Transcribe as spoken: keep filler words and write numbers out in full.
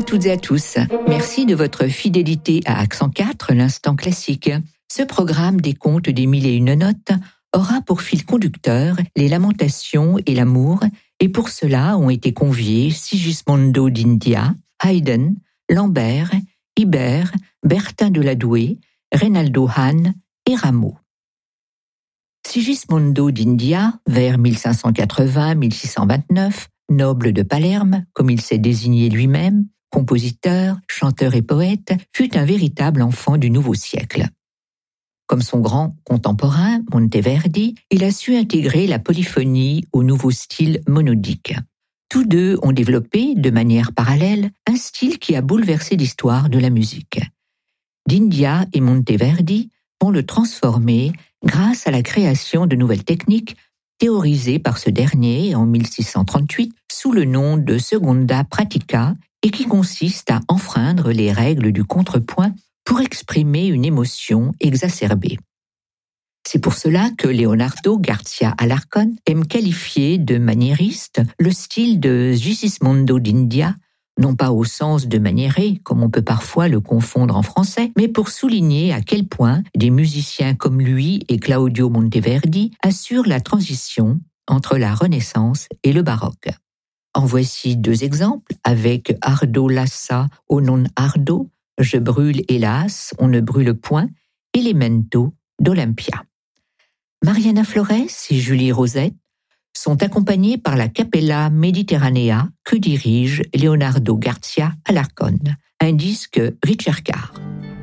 toutes et à tous. Merci de votre fidélité à Accent quatre, l'instant classique. Ce programme des contes des mille et une notes aura pour fil conducteur les lamentations et l'amour, et pour cela ont été conviés Sigismondo d'India, Haydn, Lambert, Ibert, Bertin de Ladoué, Reynaldo Hahn et Rameau. Sigismondo d'India, vers mille cinq cent quatre-vingts à mille six cent vingt-neuf, noble de Palerme, comme il s'est désigné lui-même, compositeur, chanteur et poète, fut un véritable enfant du nouveau siècle. Comme son grand contemporain, Monteverdi, il a su intégrer la polyphonie au nouveau style monodique. Tous deux ont développé, de manière parallèle, un style qui a bouleversé l'histoire de la musique. D'India et Monteverdi vont le transformer grâce à la création de nouvelles techniques théorisées par ce dernier en mille six cent trente-huit sous le nom de Seconda Pratica et qui consiste à enfreindre les règles du contrepoint pour exprimer une émotion exacerbée. C'est pour cela que Leonardo García Alarcón aime qualifier de maniériste le style de Sigismondo d'India, non pas au sens de maniéré, comme on peut parfois le confondre en français, mais pour souligner à quel point des musiciens comme lui et Claudio Monteverdi assurent la transition entre la Renaissance et le baroque. En voici deux exemples avec Ardo Lassa o non ardo, Je brûle hélas, on ne brûle point, Elemento d'Olympia. Mariana Flores et Julie Rosette sont accompagnés par la Capella Mediterranea que dirige Leonardo García Alarcón, un disque Richard Carr.